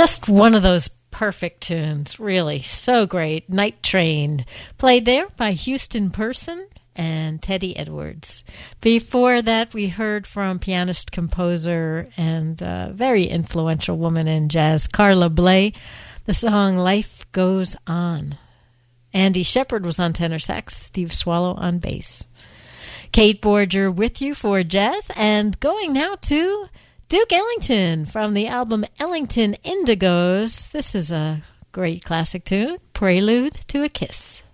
Just one of those perfect tunes, really, so great. Night Train, played there by Houston Person and Teddy Edwards. Before that, we heard from pianist, composer, and very influential woman in jazz, Carla Bley, the song Life Goes On. Andy Shepard was on tenor sax, Steve Swallow on bass. Kate Borger with you for jazz, and going now to Duke Ellington from the album Ellington Indigos. This is a great classic tune, Prelude to a Kiss.